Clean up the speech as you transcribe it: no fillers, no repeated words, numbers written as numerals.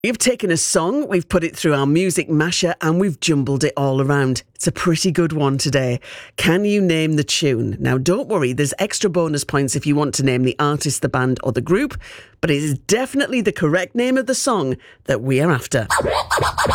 We've taken a song, we've put it through our music masher, and we've jumbled it all around. It's a pretty good one today. Can you name the tune? Now, don't worry, there's extra bonus points if you want to name the artist, the band, or the group, but it is definitely the correct name of the song that we are after.